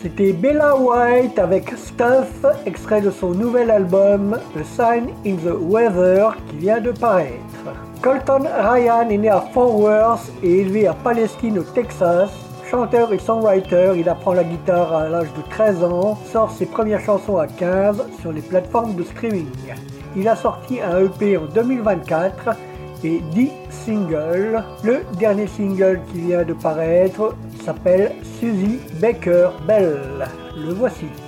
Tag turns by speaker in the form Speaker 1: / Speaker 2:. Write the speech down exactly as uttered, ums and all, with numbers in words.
Speaker 1: C'était Bella White avec Stuff, extrait de son nouvel album A Sign in the Weather qui vient de paraître. Colton Ryan est né à Fort Worth et élevé à Palestine au Texas. Chanteur et songwriter, il apprend la guitare à l'âge de treize ans, sort ses premières chansons à quinze sur les plateformes de streaming. Il a sorti un E P en deux mille vingt-quatre et dix singles. Le dernier single qui vient de paraître s'appelle Susie Baker Bell. Le voici.